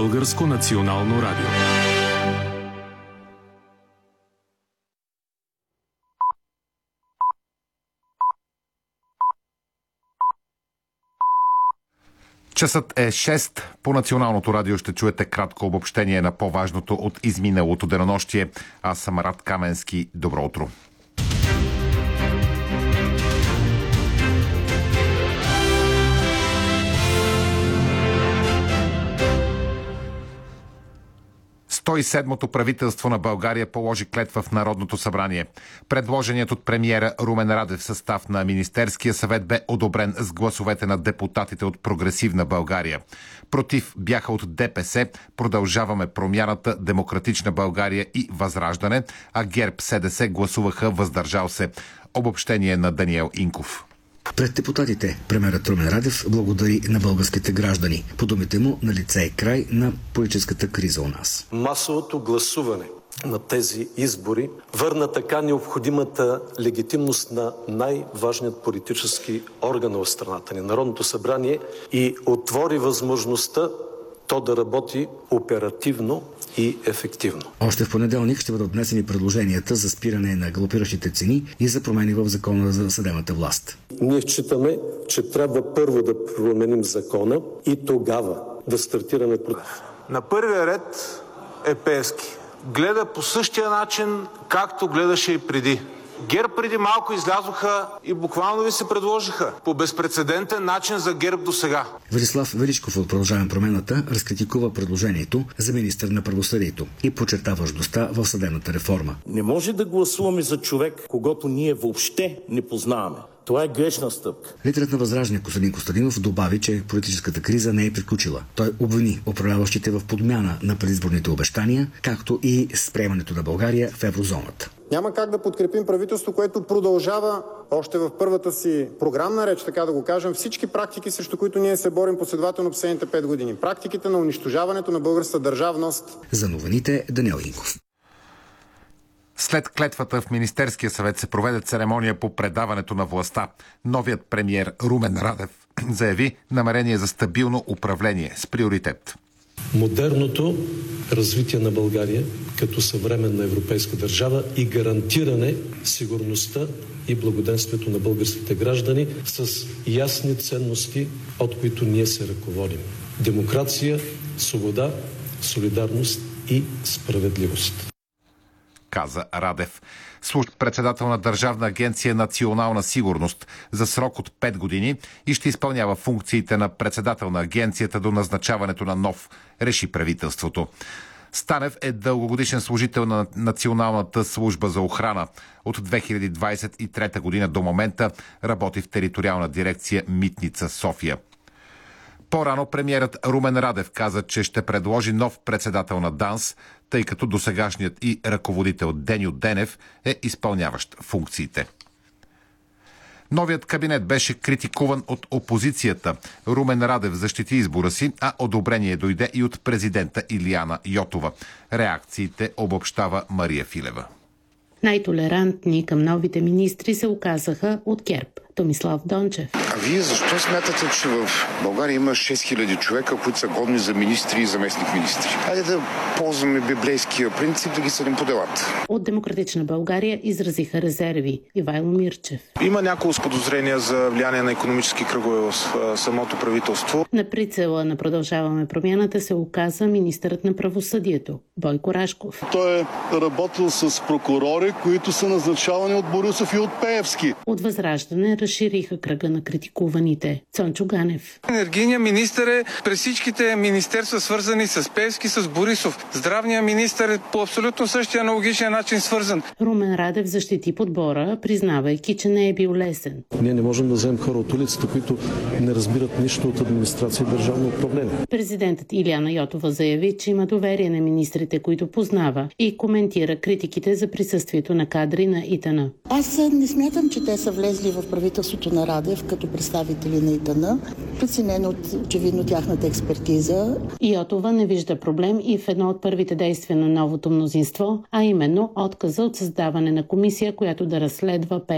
Българско национално радио. Часът е 6. По Националното радио ще чуете кратко обобщение на по-важното от изминалото денонощие. Аз съм Рад Каменски. Добро утро. И седмото правителство на България положи клетва в Народното събрание. Предложеният от премиера Румен Радев състав на Министерския съвет бе одобрен с гласовете на депутатите от Прогресивна България. Против бяха от ДПС, Продължаваме промяната, Демократична България и Възраждане, а ГЕРБ СДС гласуваха въздържал се. Обобщение на Даниел Инков. Пред депутатите премиерът Румен Радев благодари на българските граждани. По думите му, налице е край на политическата криза у нас. Масовото гласуване на тези избори върна така необходимата легитимност на най-важният политически орган в страната ни, Народното събрание, и отвори възможността то да работи оперативно и ефективно. Още в понеделник ще бъдат внесени предложенията за спиране на галопиращите цени и за промени в закона за съдебната власт. Ние считаме, че трябва първо да променим закона и тогава да стартираме против. На първия ред е Пеевски. Гледа по същия начин, както гледаше и преди. ГЕРБ преди малко излязоха и буквално ви се предложиха по безпрецедентен начин за ГЕРБ до сега. Владислав Величков от Продължаваме промяната разкритикува предложението за министър на правосъдието и подчерта важността в съдебната реформа. Не може да гласуваме за човек, когото ние въобще не познаваме. Това е грешна стъпка. Лидерът на Възраждане Костадин Костадинов добави, че политическата криза не е приключила. Той обвини управляващите в подмяна на предизборните обещания, както и с приемането на България в еврозоната. Няма как да подкрепим правителство, което продължава още в първата си програмна реч, така да го кажем, всички практики, срещу които ние се борим последователно последните 5 години. Практиките на унищожаването на българската държавност. За новините Даниел Инков. След клетвата в Министерския съвет се проведе церемония по предаването на властта. Новият премиер Румен Радев заяви намерение за стабилно управление с приоритет. Модерното развитие на България като съвременна европейска държава и гарантиране сигурността и благоденствието на българските граждани с ясни ценности, от които ние се ръководим. Демокрация, свобода, солидарност и справедливост, каза Радев. Председател на Държавна агенция Национална сигурност за срок от 5 години и ще изпълнява функциите на председател на агенцията до назначаването на нов, реши правителството. Станев е дългогодишен служител на Националната служба за охрана. От 2023 година до момента работи в териториална дирекция Митница София. По-рано премиерът Румен Радев каза, че ще предложи нов председател на ДАНС, тъй като досегашният и ръководител Деню Денев е изпълняващ функциите. Новият кабинет беше критикуван от опозицията. Румен Радев защити избора си, а одобрение дойде и от президента Илияна Йотова. Реакциите обобщава Мария Филева. Най-толерантни към новите министри се оказаха от ГЕРБ. Томислав Дончев. А вие защо смятате, че в България има 6000 човека, които са годни за министри и заместник-министри? Хайде да ползваме библейския принцип да ги съдим по делата. От Демократична България изразиха резерви. Ивайло Мирчев. Има няколко подозрения за влияние на икономически кръгове в самото правителство. На прицела на Продължаваме промяната се оказа министърът на правосъдието Бойко Рашков. Той е работил с прокурори, които са назначавани от Борисов и от Пеевски. От Възраждане разшириха кръга на критикуваните. Цончо Ганев. Енергийният министър е през всичките министерства, свързани с Пеевски, с Борисов. Здравният министър е по абсолютно същия аналогичен начин свързан. Румен Радев защити подбора, признавайки, че не е бил лесен. Ние не можем да вземем хора от улицата, които не разбират нищо от администрация и държавно управление. Президентът Илияна Йотова заяви, че има доверие на министрите, които познава, и коментира критиките за присъствието на кадри на ИТН. Аз не смятам, че те са влезли в правителството на Радев като представители на ИТН. Преценено от очевидно тяхната експертиза. Йотова не вижда проблем и в едно от първите действия на новото мнозинство, а именно отказа от създаване на комисия, която да разследва